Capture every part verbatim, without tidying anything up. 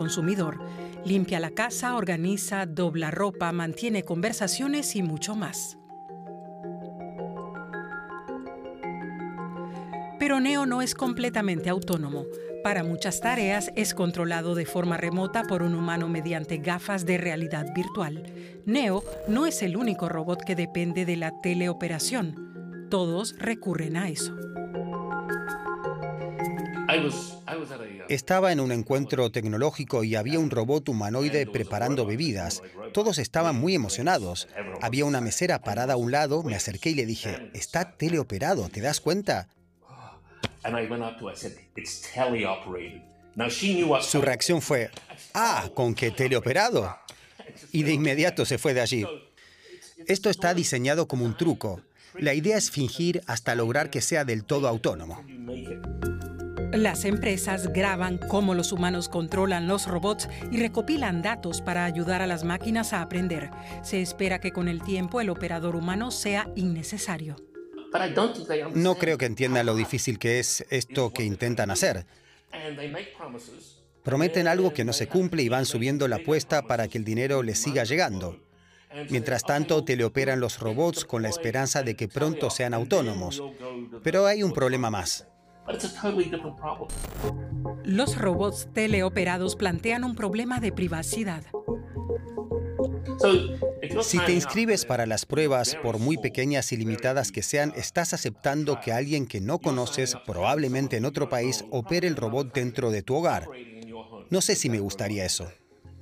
consumidor. Limpia la casa, organiza, dobla ropa, mantiene conversaciones y mucho más. Pero Neo no es completamente autónomo. Para muchas tareas es controlado de forma remota por un humano mediante gafas de realidad virtual. Neo no es el único robot que depende de la teleoperación. Todos recurren a eso. Estaba en un encuentro tecnológico y había un robot humanoide preparando bebidas. Todos estaban muy emocionados. Había una mesera parada a un lado, me acerqué y le dije, está teleoperado, ¿te das cuenta? Su reacción fue, ah, ¿con qué teleoperado? Y de inmediato se fue de allí. Esto está diseñado como un truco. La idea es fingir hasta lograr que sea del todo autónomo. Las empresas graban cómo los humanos controlan los robots y recopilan datos para ayudar a las máquinas a aprender. Se espera que con el tiempo el operador humano sea innecesario. No creo que entiendan lo difícil que es esto que intentan hacer. Prometen algo que no se cumple y van subiendo la apuesta para que el dinero les siga llegando. Mientras tanto, teleoperan los robots con la esperanza de que pronto sean autónomos. Pero hay un problema más. Los robots teleoperados plantean un problema de privacidad. Si te inscribes para las pruebas, por muy pequeñas y limitadas que sean, estás aceptando que alguien que no conoces, probablemente en otro país, opere el robot dentro de tu hogar. No sé si me gustaría eso.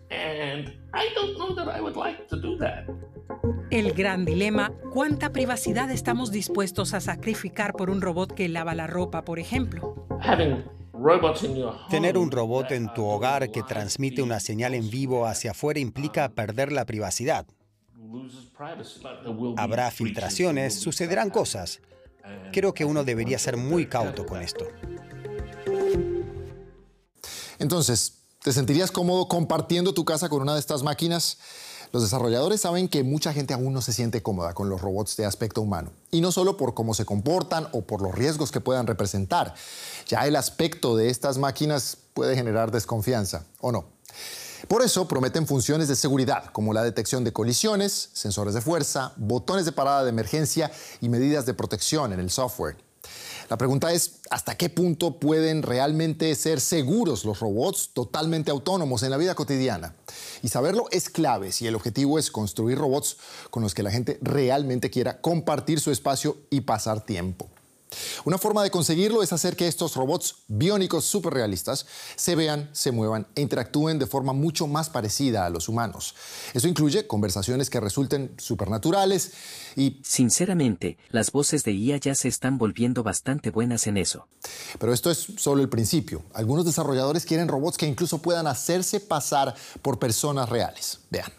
El gran dilema, ¿cuánta privacidad estamos dispuestos a sacrificar por un robot que lava la ropa, por ejemplo? Tener un robot en tu hogar que transmite una señal en vivo hacia afuera implica perder la privacidad. Habrá filtraciones, sucederán cosas. Creo que uno debería ser muy cauto con esto. Entonces, ¿te sentirías cómodo compartiendo tu casa con una de estas máquinas? Los desarrolladores saben que mucha gente aún no se siente cómoda con los robots de aspecto humano. Y no solo por cómo se comportan o por los riesgos que puedan representar. Ya el aspecto de estas máquinas puede generar desconfianza, ¿o no? Por eso prometen funciones de seguridad, como la detección de colisiones, sensores de fuerza, botones de parada de emergencia y medidas de protección en el software. La pregunta es, ¿hasta qué punto pueden realmente ser seguros los robots totalmente autónomos en la vida cotidiana? Y saberlo es clave si el objetivo es construir robots con los que la gente realmente quiera compartir su espacio y pasar tiempo. Una forma de conseguirlo es hacer que estos robots biónicos superrealistas se vean, se muevan e interactúen de forma mucho más parecida a los humanos. Eso incluye conversaciones que resulten supernaturales y... Sinceramente, las voces de I A ya se están volviendo bastante buenas en eso. Pero esto es solo el principio. Algunos desarrolladores quieren robots que incluso puedan hacerse pasar por personas reales. Vean.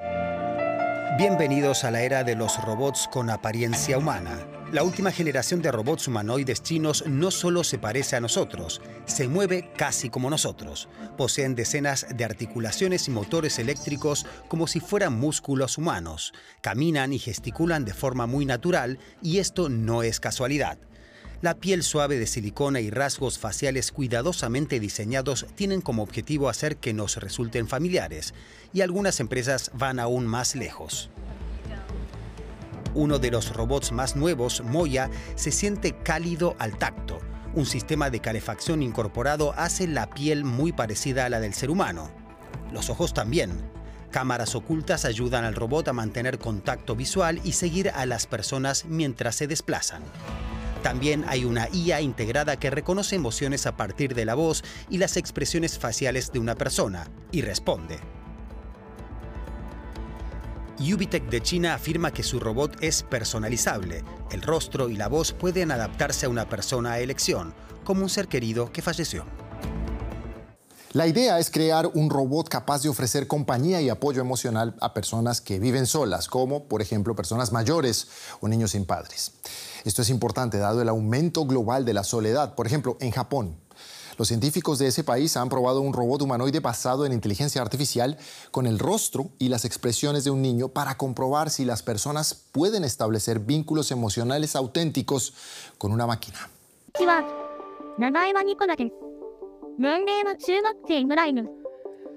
Bienvenidos a la era de los robots con apariencia humana. La última generación de robots humanoides chinos no solo se parece a nosotros, se mueve casi como nosotros. Poseen decenas de articulaciones y motores eléctricos como si fueran músculos humanos. Caminan y gesticulan de forma muy natural y esto no es casualidad. La piel suave de silicona y rasgos faciales cuidadosamente diseñados tienen como objetivo hacer que nos resulten familiares, y algunas empresas van aún más lejos. Uno de los robots más nuevos, Moya, se siente cálido al tacto. Un sistema de calefacción incorporado hace la piel muy parecida a la del ser humano. Los ojos también. Cámaras ocultas ayudan al robot a mantener contacto visual y seguir a las personas mientras se desplazan. También hay una I A integrada que reconoce emociones a partir de la voz y las expresiones faciales de una persona, y responde. Ubitech de China afirma que su robot es personalizable. El rostro y la voz pueden adaptarse a una persona a elección, como un ser querido que falleció. La idea es crear un robot capaz de ofrecer compañía y apoyo emocional a personas que viven solas, como, por ejemplo, personas mayores o niños sin padres. Esto es importante dado el aumento global de la soledad. Por ejemplo, en Japón, los científicos de ese país han probado un robot humanoide basado en inteligencia artificial con el rostro y las expresiones de un niño para comprobar si las personas pueden establecer vínculos emocionales auténticos con una máquina.